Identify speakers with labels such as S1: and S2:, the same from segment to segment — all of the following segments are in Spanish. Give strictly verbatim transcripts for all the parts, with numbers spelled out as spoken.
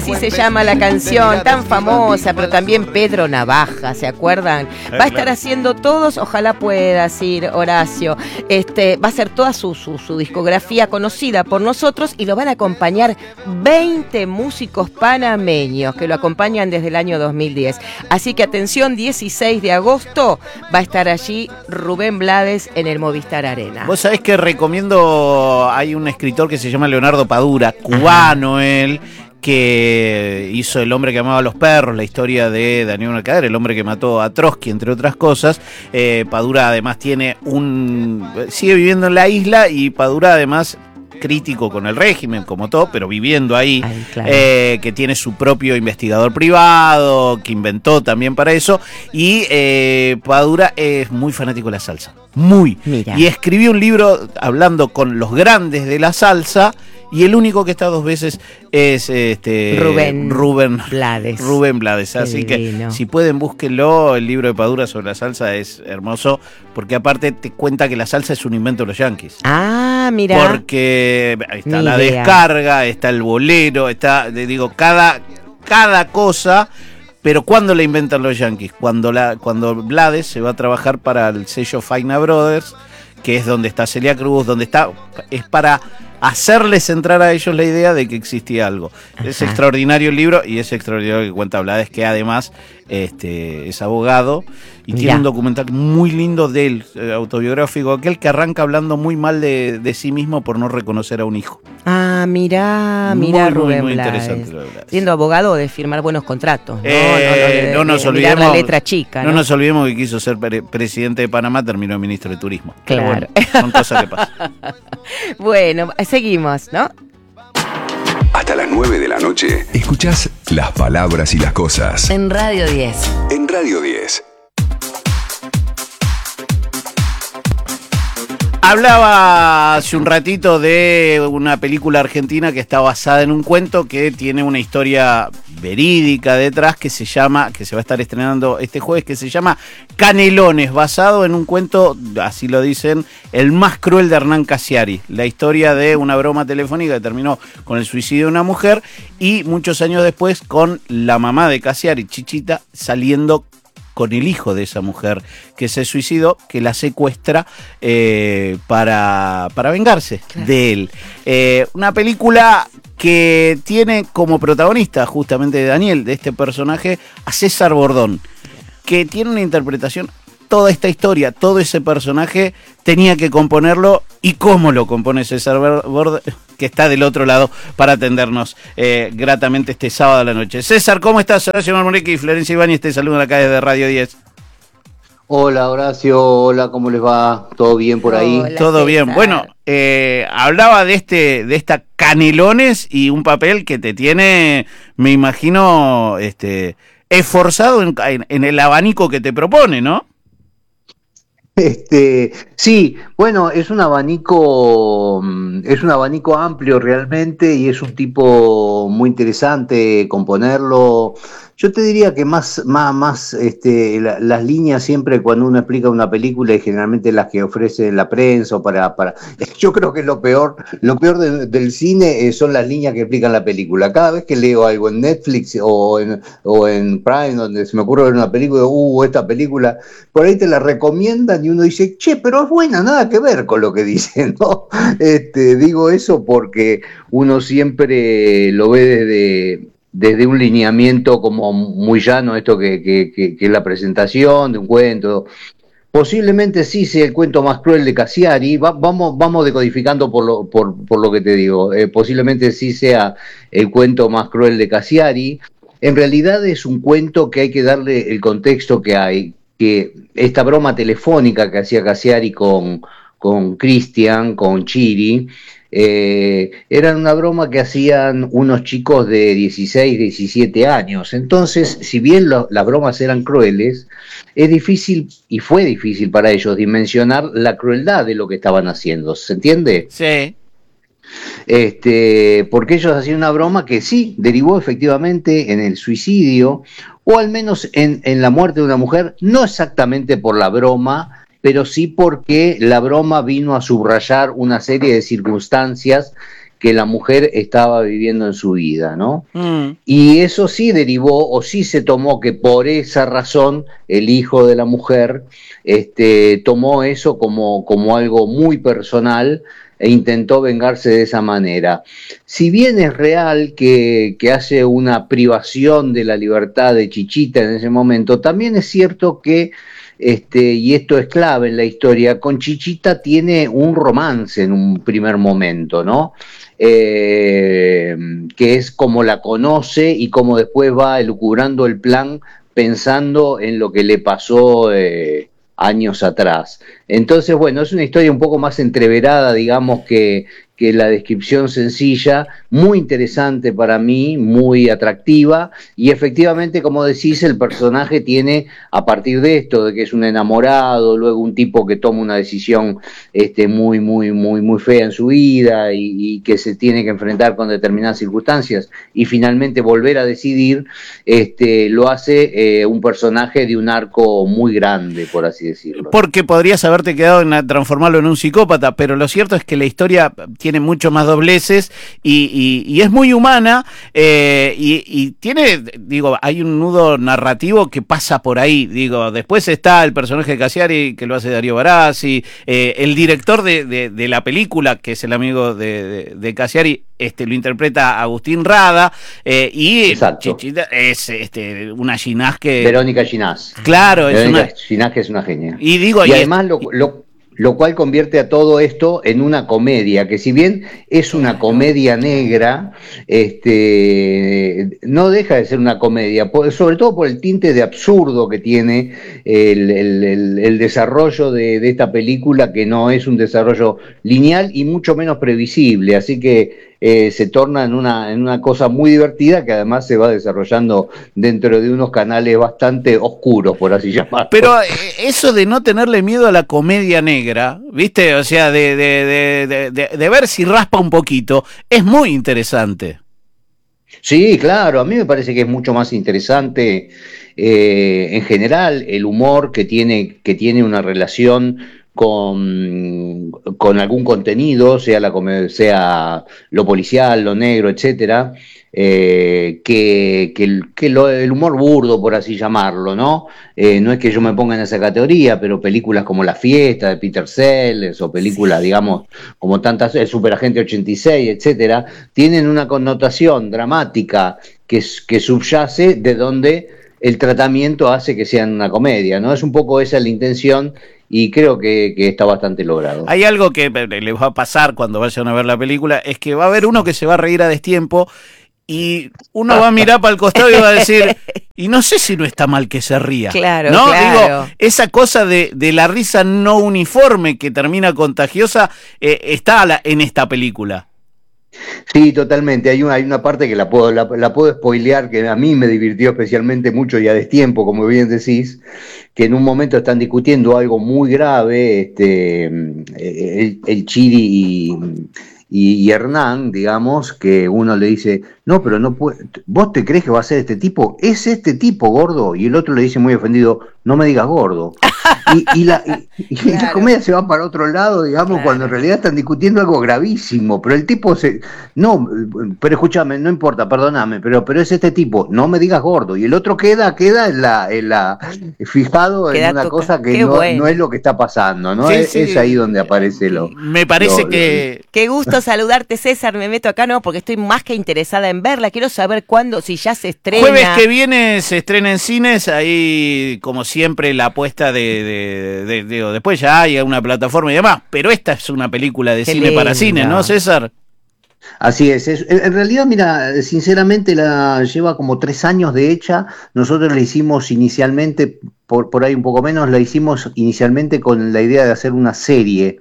S1: Así se llama la canción, tan famosa, pero también Pedro Navaja, ¿se acuerdan? Va a estar haciendo todos, ojalá puedas ir, Horacio. Este, va a ser toda su, su, su discografía conocida por nosotros y lo van a acompañar veinte músicos panameños que lo acompañan desde el año dos mil diez. Así que atención, dieciséis de agosto va a estar allí Rubén Blades en el Movistar Arena.
S2: Vos sabés que recomiendo, hay un escritor que se llama Leonardo Padura, cubano. Ajá. Él, que hizo El hombre que amaba a los perros, la historia de Daniel Mercader, el hombre que mató a Trotsky, entre otras cosas. Eh, Padura además tiene un... sigue viviendo en la isla y Padura además... crítico con el régimen, como todo, pero viviendo ahí, Ay, claro. eh, que tiene su propio investigador privado, que inventó también para eso, y eh, Padura es muy fanático de la salsa, muy, Mira. y escribió un libro hablando con los grandes de la salsa, y el único que está dos veces es este
S1: Rubén,
S2: Rubén
S1: Blades.
S2: Rubén Blades. Así Qué que divino. Si pueden, búsquenlo. El libro de Padura sobre la salsa es hermoso, porque aparte te cuenta que la salsa es un invento de los yanquis.
S1: Ah, mira.
S2: Porque ahí está
S1: Ni
S2: la
S1: idea.
S2: descarga, está el bolero, está, digo, cada, cada cosa. Pero ¿cuándo la inventan los yanquis? Cuando, la, cuando Blades se va a trabajar para el sello Faina Brothers, que es donde está Celia Cruz, donde está, es para hacerles entrar a ellos la idea de que existía algo. Ajá. Es extraordinario el libro y es extraordinario que cuenta Blades, que además este, es abogado y Mirá. tiene un documental muy lindo de él, eh, autobiográfico, aquel que arranca hablando muy mal de, de sí mismo por no reconocer a un hijo.
S1: Ah, mirá, mirá
S2: muy,
S1: Rubén
S2: muy, muy
S1: Blades.
S2: interesante lo de Blades.
S1: Siendo abogado de firmar buenos contratos. ¿no?
S2: Eh,
S1: no, no, no,
S2: no nos
S1: de,
S2: olvidemos,
S1: de la letra chica.
S2: No,
S1: no
S2: nos olvidemos que quiso ser pre- presidente de Panamá, terminó ministro de Turismo.
S1: Claro.
S2: Bueno, son cosas que pasan.
S1: Bueno, seguimos, ¿no?
S3: Hasta las nueve de la noche. Escuchás Las Palabras y las Cosas.
S4: En Radio diez.
S3: En Radio diez.
S2: Hablaba hace un ratito de una película argentina que está basada en un cuento que tiene una historia verídica detrás que se llama, que se va a estar estrenando este jueves, que se llama Canelones, basado en un cuento, así lo dicen, el más cruel de Hernán Casiari, la historia de una broma telefónica que terminó con el suicidio de una mujer y muchos años después con la mamá de Casiari, Chichita, saliendo con el hijo de esa mujer que se suicidó, que la secuestra eh, para, para vengarse claro. de él. Eh, una película que tiene como protagonista justamente de Daniel, de este personaje, a César Bordón, que tiene una interpretación, toda esta historia, todo ese personaje tenía que componerlo, y cómo lo compone César Bordón, que está del otro lado para atendernos eh, gratamente este sábado a la noche. César, ¿cómo estás? Horacio Marmoretti y Florencia Ibáñez te saludan acá desde Radio diez.
S5: Hola Horacio, hola, ¿cómo les va? ¿Todo bien por ahí?
S1: Hola,
S2: Todo
S1: César.
S2: bien. Bueno, eh, hablaba de este, de esta Canelones y un papel que te tiene, me imagino, este, esforzado en, en, en el abanico que te propone, ¿no?
S5: Este, sí, bueno, es un abanico, es un abanico amplio realmente y es un tipo muy interesante componerlo. Yo te diría que más, más, más, este, la, las líneas siempre cuando uno explica una película y generalmente las que ofrece la prensa o para, para, yo creo que lo peor, lo peor de, del cine eh, son las líneas que explican la película. Cada vez que leo algo en Netflix o en, o en Prime donde se me ocurre ver una película, uh, esta película, por ahí te la recomiendan y uno dice, che, pero es buena, nada que ver con lo que dicen, ¿no? Este, digo eso porque uno siempre lo ve desde desde un lineamiento como muy llano, esto que, que, que, que es la presentación de un cuento. Posiblemente sí sea el cuento más cruel de Casiari, Va, vamos, vamos decodificando por lo, por, por lo que te digo, eh, posiblemente sí sea el cuento más cruel de Casiari. En realidad es un cuento que hay que darle el contexto que hay, que esta broma telefónica que hacía Casiari con, con Cristian, con Chiri, Eh, eran una broma que hacían unos chicos de dieciséis, diecisiete años. Entonces, si bien lo, las bromas eran crueles, es difícil, y fue difícil para ellos, dimensionar la crueldad de lo que estaban haciendo. ¿Se entiende?
S2: Sí.
S5: Este, porque ellos hacían una broma que sí, derivó efectivamente en el suicidio, o al menos en, en la muerte de una mujer, no exactamente por la broma, pero sí porque la broma vino a subrayar una serie de circunstancias que la mujer estaba viviendo en su vida, ¿no?
S2: Mm.
S5: Y eso sí derivó, o sí se tomó que por esa razón el hijo de la mujer este, tomó eso como, como algo muy personal e intentó vengarse de esa manera. Si bien es real que, que hace una privación de la libertad de Chichita en ese momento, también es cierto que, este, y esto es clave en la historia, con Chichita tiene un romance en un primer momento, ¿no? Eh, que es como la conoce y como después va elucubrando el plan pensando en lo que le pasó eh, años atrás. Entonces, bueno, es una historia un poco más entreverada, digamos, que, que la descripción sencilla, muy interesante para mí, muy atractiva, y efectivamente, como decís, el personaje tiene, a partir de esto, de que es un enamorado, luego un tipo que toma una decisión este, muy, muy, muy, muy fea en su vida y, y que se tiene que enfrentar con determinadas circunstancias, y finalmente volver a decidir, este, lo hace eh, un personaje de un arco muy grande, por así decirlo.
S2: Porque podrías haberte quedado en transformarlo en un psicópata, pero lo cierto es que la historia tiene mucho más dobleces y, y, y es muy humana eh, y, y tiene, digo, hay un nudo narrativo que pasa por ahí, digo, después está el personaje de Cassiari que lo hace Darío Barassi, eh, el director de, de, de la película, que es el amigo de, de, de Cassiari, este, lo interpreta Agustín Rada, eh, y Chichita es este, una Ginás que...
S5: Verónica Ginás.
S2: Claro, es
S5: Verónica
S2: una...
S5: Ginás, que es una genia.
S2: Y digo,
S5: y,
S2: y
S5: además lo, lo, lo cual convierte a todo esto en una comedia, que si bien es una comedia negra, este, no deja de ser una comedia, por, sobre todo por el tinte de absurdo que tiene el, el, el, el desarrollo de, de esta película, que no es un desarrollo lineal y mucho menos previsible, así que Eh, se torna en una, en una cosa muy divertida que además se va desarrollando dentro de unos canales bastante oscuros, por así llamarlo.
S2: Pero eh, eso de no tenerle miedo a la comedia negra, ¿viste? O sea, de, de, de, de, de, de ver si raspa un poquito, es muy interesante.
S5: Sí, claro, a mí me parece que es mucho más interesante eh, en general el humor que tiene, que tiene una relación con, con algún contenido, sea, la, sea lo policial, lo negro, etcétera, eh, que, que, el, que lo, el humor burdo, por así llamarlo, ¿no? Eh, no es que yo me ponga en esa categoría, pero películas como La Fiesta de Peter Sellers o películas, digamos, como tantas, El Superagente ochenta y seis, etcétera, tienen una connotación dramática que, que subyace de donde el tratamiento hace que sean una comedia, ¿no? Es un poco esa la intención. Y creo que, que está bastante logrado.
S2: Hay algo que les va a pasar cuando vayan a ver la película, es que va a haber uno que se va a reír a destiempo y uno va a mirar para el costado y va a decir, y no sé si no está mal que se ría.
S1: Claro,
S2: ¿no?
S1: claro.
S2: Digo, esa cosa de, de la risa no uniforme que termina contagiosa eh, está la, en esta película.
S5: Sí, totalmente. Hay una, hay una parte que la puedo, la, la puedo spoilear, que a mí me divirtió especialmente mucho y a destiempo, como bien decís, que en un momento están discutiendo algo muy grave, este, el, el Chiri y, y, y Hernán, digamos, que uno le dice, no, pero no puede, ¿vos te crees que va a ser este tipo? Es este tipo, gordo. Y el otro le dice muy ofendido, no me digas gordo. Y, y, la, y, y claro. La comedia se va para otro lado, digamos, claro. Cuando en realidad están discutiendo algo gravísimo, pero el tipo se... No, pero escúchame, no importa, perdóname, pero, pero es este tipo, no me digas gordo. Y el otro queda, queda en la, en la, fijado queda en una toca. Cosa que no, bueno. no es lo que está pasando, ¿no? Sí, es, sí. es ahí donde aparece lo...
S2: Me parece
S5: lo,
S2: que...
S1: Lo... Qué gusto saludarte, César, me meto acá, no, porque estoy más que interesada en verla, quiero saber cuándo, si ya se estrena.
S2: Jueves que viene se estrena en cines, ahí como siempre la apuesta de... de, de, de, de después ya hay una plataforma y demás, pero esta es una película de Qué cine linda. Para cine, ¿no, César?
S5: Así es, es, en realidad, mira, sinceramente la lleva como tres años de hecha. Nosotros la hicimos inicialmente, por, por ahí un poco menos, la hicimos inicialmente con la idea de hacer una serie,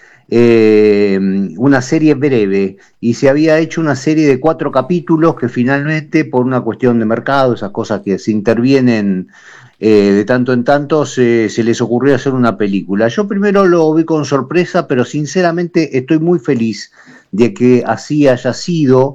S5: eh, una serie breve, y se había hecho una serie de cuatro capítulos que finalmente, por una cuestión de mercado, esas cosas que se intervienen eh, de tanto en tanto, se, se les ocurrió hacer una película. Yo primero lo vi con sorpresa, pero sinceramente estoy muy feliz de que así haya sido,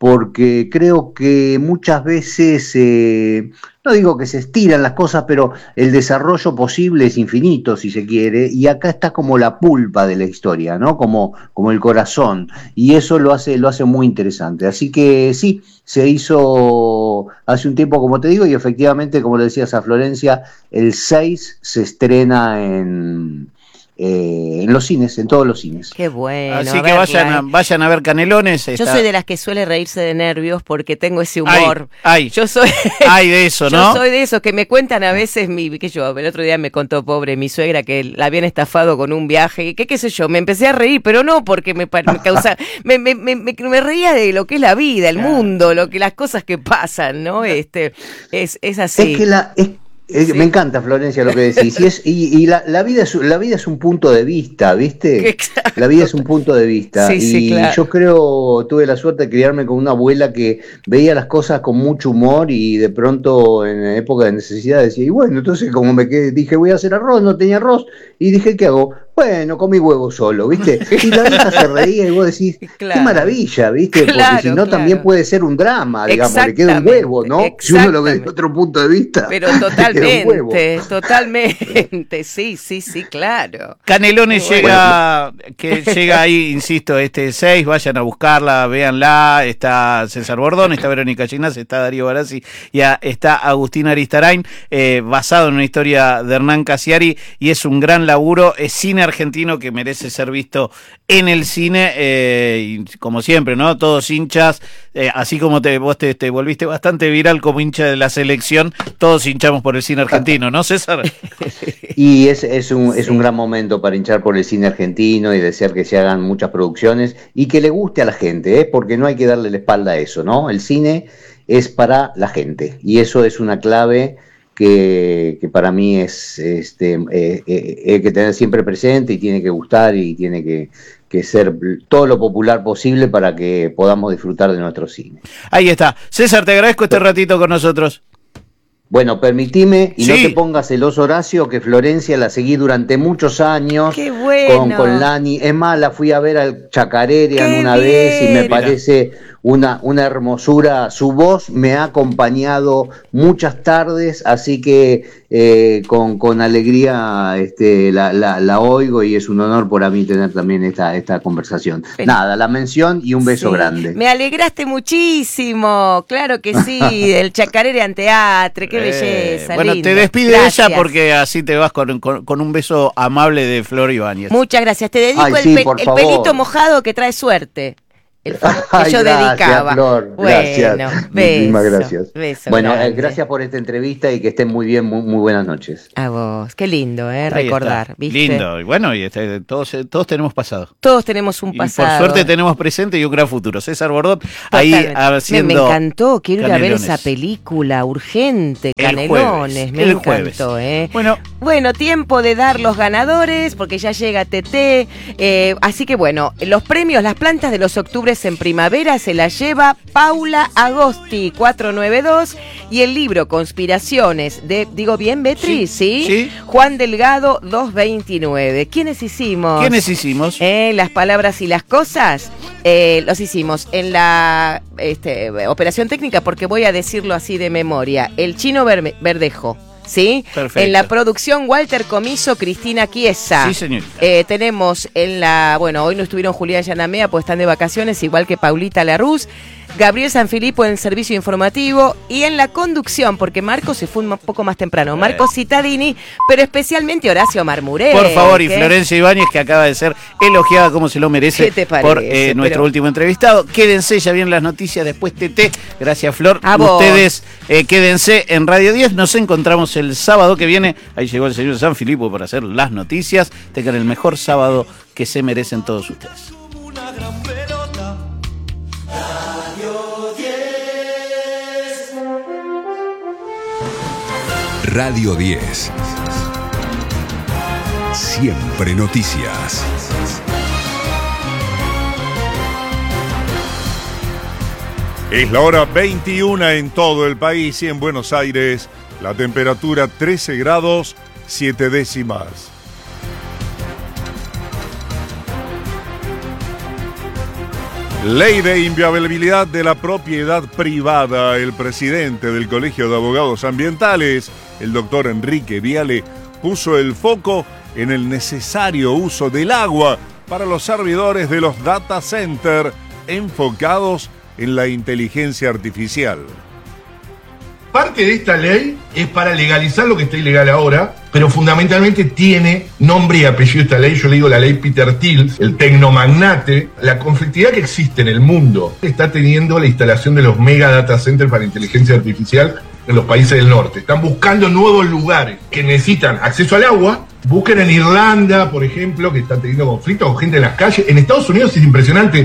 S5: porque creo que muchas veces, eh, no digo que se estiran las cosas, pero el desarrollo posible es infinito, si se quiere, y acá está como la pulpa de la historia, ¿no? Como, como el corazón, y eso lo hace, lo hace muy interesante. Así que sí, se hizo hace un tiempo, como te digo, y efectivamente, como le decías a Florencia, el seis se estrena en... Eh, en los cines, en todos los cines.
S1: Qué bueno.
S2: Así que vayan a, vayan a ver Canelones.
S1: Yo
S2: está...
S1: soy de las que suele reírse de nervios porque tengo ese humor.
S2: Ay, ay.
S1: Yo soy
S2: Ay, de eso, ¿no?
S1: Yo soy de esos que me cuentan a veces mi, que yo, el otro día me contó pobre mi suegra que la habían estafado con un viaje y qué qué sé yo, me empecé a reír, pero no porque me, me causa me, me, me, me reía de lo que es la vida, el mundo, lo que las cosas que pasan, ¿no? Este es es así.
S5: Es que la es... Eh, sí. Me encanta, Florencia, lo que decís. Y, es, y, y la, la, vida es, la vida es un punto de vista, ¿viste?
S1: Exacto.
S5: La vida es un punto de vista.
S1: Sí,
S5: y
S1: sí, claro.
S5: Yo creo, tuve la suerte de criarme con una abuela que veía las cosas con mucho humor y de pronto en época de necesidad decía, y bueno, entonces como me quedé, dije voy a hacer arroz, no tenía arroz, y dije, ¿qué hago? Bueno, comí huevo solo, ¿viste? Y la vieja se reía y vos decís, claro. Qué maravilla, ¿viste? Porque claro, si no claro. También puede ser un drama, digamos, le queda un huevo, ¿no? Si uno lo ve desde otro punto de vista.
S1: Pero totalmente, totalmente, sí, sí, sí, claro.
S2: Canelones bueno. llega, que llega ahí, insisto, este seis, vayan a buscarla, véanla, está César Bordón, está Verónica Ginás, está Darío Barassi y a, está Agustín Aristarain, eh, basado en una historia de Hernán Casiari, y es un gran laburo, es cine argentino que merece ser visto en el cine, eh, y como siempre, ¿no? Todos hinchas, eh, así como te, vos te, te volviste bastante viral como hincha de la selección, todos hinchamos por el cine argentino, ¿no, César?
S5: Y es, es, un, es un gran momento para hinchar por el cine argentino y desear que se hagan muchas producciones y que le guste a la gente, ¿eh? Porque no hay que darle la espalda a eso, ¿no? El cine es para la gente y eso es una clave Que, que para mí es este eh, eh, hay que tener siempre presente y tiene que gustar y tiene que, que ser todo lo popular posible para que podamos disfrutar de nuestro cine.
S2: Ahí está. César, te agradezco este ratito con nosotros.
S5: Bueno, permitime, y
S2: sí.
S5: No te pongas celoso, Horacio, que Florencia la seguí durante muchos años.
S1: ¡Qué bueno!
S5: Con, con Lani. Es más, la fui a ver al Chacarerian una
S1: bien.
S5: vez y me parece una, una hermosura. Su voz me ha acompañado muchas tardes, así que eh, con, con alegría este, la, la, la oigo y es un honor para mí tener también esta, esta conversación. Pero, nada, la mención y un beso
S1: sí.
S5: grande.
S1: Me alegraste muchísimo, claro que sí, del Chacarerian Teatre, qué belleza.
S2: Bueno,
S1: lindo.
S2: te despide
S1: gracias.
S2: ella porque así te vas con, con, con un beso amable de Flor Ibáñez.
S1: Muchas gracias. Te dedico
S5: Ay,
S1: el,
S5: sí,
S1: pe el pelito mojado que trae suerte. El que
S5: Ay,
S1: yo
S5: gracias,
S1: dedicaba.
S5: Flor,
S1: bueno,
S5: gracias.
S1: Beso,
S5: Muchísimas gracias.
S1: Beso
S5: bueno, eh,
S1: grande.
S5: gracias por esta entrevista y que estén muy bien, muy, muy buenas noches.
S1: A vos, qué lindo, ¿eh?
S2: Ahí
S1: Recordar,
S2: está.
S1: ¿viste?
S2: Lindo, y bueno, y este, todos, todos tenemos pasado.
S1: Todos tenemos un
S2: y
S1: pasado.
S2: por suerte tenemos presente y un gran futuro. César Bordón, ahí haciendo.
S1: Me, me encantó, quiero ir a ver
S2: Canelones.
S1: esa película urgente,
S2: El
S1: Canelones,
S2: jueves,
S1: me
S2: el
S1: encantó,
S2: jueves.
S1: ¿eh?
S2: Bueno,
S1: bueno, tiempo de dar los ganadores, porque ya llega T T, eh, así que bueno, los premios, las plantas de los octubres en primavera se las lleva Paula Agosti, cuatrocientos noventa y dos, y el libro Conspiraciones de, digo bien, Beatriz, ¿sí?
S2: ¿sí?
S1: ¿sí? Juan Delgado, doscientos veintinueve. ¿Quiénes hicimos?
S2: ¿Quiénes hicimos?
S1: Eh, las palabras y las cosas, eh, los hicimos en la este, operación técnica, porque voy a decirlo así de memoria, el Chino Verde, Verdejo. ¿Sí?
S2: Perfecto.
S1: En la producción Walter Comiso, Cristina Chiesa.
S2: Sí, señorita.
S1: Eh, tenemos en la, bueno, hoy no estuvieron Julián Yanamea, pues están de vacaciones, igual que Paulita Larruz, Gabriel Sanfilippo en el servicio informativo y en la conducción, porque Marcos se fue un poco más temprano, Marcos Cittadini, pero especialmente Horacio Marmuré.
S2: Por favor, y
S1: ¿qué?
S2: Florencia Ibáñez, que acaba de ser elogiada como se lo merece.
S1: ¿Qué te parece?
S2: Por eh, nuestro pero... último entrevistado. Quédense, ya vienen las noticias, después T T. Gracias, Flor.
S1: A
S2: Ustedes eh, quédense en Radio diez. Nos encontramos el sábado que viene. Ahí llegó el señor Sanfilippo para hacer las noticias. Tengan el mejor sábado que se merecen todos ustedes.
S3: Radio diez. Siempre noticias.
S4: Es la hora veintiuna en todo el país y en Buenos Aires la temperatura trece grados siete décimas. Ley de inviolabilidad de la propiedad privada. El presidente del Colegio de Abogados Ambientales, el doctor Enrique Viale, puso el foco en el necesario uso del agua para los servidores de los data centers enfocados en la inteligencia artificial.
S6: Parte de esta ley es para legalizar lo que está ilegal ahora, pero fundamentalmente tiene nombre y apellido esta ley. Yo le digo la ley Peter Thiel, el tecnomagnate. La conflictividad que existe en el mundo está teniendo la instalación de los mega data centers para inteligencia artificial en los países del norte. Están buscando nuevos lugares que necesitan acceso al agua. Busquen en Irlanda, por ejemplo, que están teniendo conflictos con gente en las calles. En Estados Unidos es impresionante.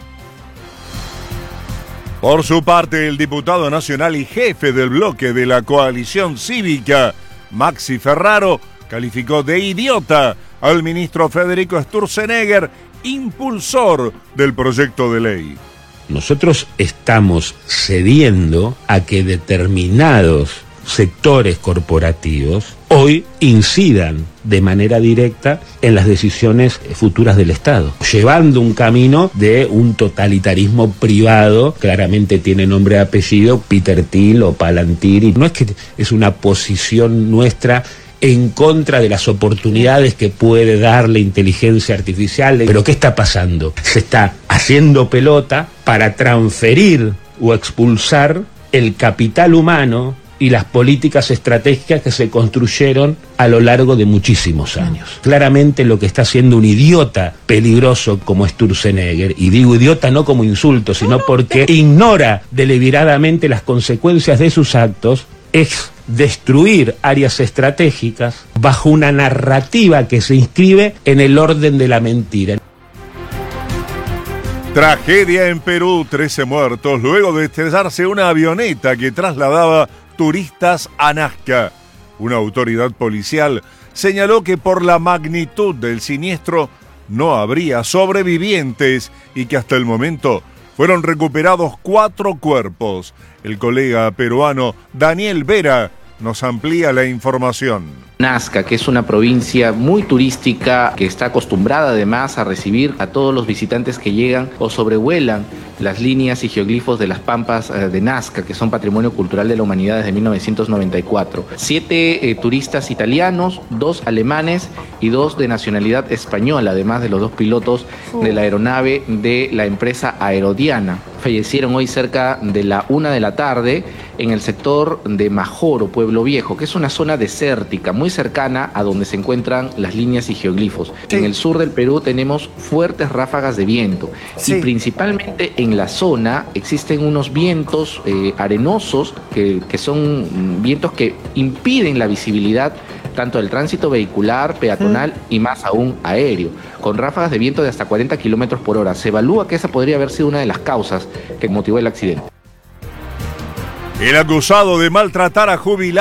S4: Por su parte, el diputado nacional y jefe del bloque de la coalición cívica, Maxi Ferraro, calificó de idiota al ministro Federico Sturzenegger, impulsor del proyecto de ley.
S7: Nosotros estamos cediendo a que determinados sectores corporativos hoy incidan de manera directa en las decisiones futuras del Estado, llevando un camino de un totalitarismo privado. Claramente tiene nombre y apellido, Peter Thiel o Palantir, y no es que es una posición nuestra en contra de las oportunidades que puede dar la inteligencia artificial. Pero ¿qué está pasando? Se está haciendo pelota para transferir o expulsar el capital humano y las políticas estratégicas que se construyeron a lo largo de muchísimos años. Claramente lo que está haciendo un idiota peligroso como Sturzenegger, y digo idiota no como insulto, sino porque ignora deliberadamente las consecuencias de sus actos, es destruir áreas estratégicas bajo una narrativa que se inscribe en el orden de la mentira.
S4: Tragedia en Perú, trece muertos luego de estrellarse una avioneta que trasladaba turistas a Nazca. Una autoridad policial señaló que por la magnitud del siniestro no habría sobrevivientes y que hasta el momento fueron recuperados cuatro cuerpos. El colega peruano Daniel Vera nos amplía la información.
S8: Nazca, que es una provincia muy turística, que está acostumbrada además a recibir a todos los visitantes que llegan o sobrevuelan las líneas y geoglifos de las pampas de Nazca, que son Patrimonio Cultural de la Humanidad desde mil novecientos noventa y cuatro. Siete eh, turistas italianos, dos alemanes y dos de nacionalidad española, además de los dos pilotos de la aeronave de la empresa Aerodiana. Fallecieron hoy cerca de la una de la tarde en el sector de Majoro, Pueblo Viejo, que es una zona desértica muy cercana a donde se encuentran las líneas y geoglifos. Sí. En el sur del Perú tenemos fuertes ráfagas de viento, sí, y principalmente en la zona existen unos vientos eh, arenosos que, que son vientos que impiden la visibilidad tanto del tránsito vehicular, peatonal y más aún aéreo, con ráfagas de viento de hasta cuarenta kilómetros por hora. Se evalúa que esa podría haber sido una de las causas que motivó el accidente.
S4: El acusado de maltratar a jubilados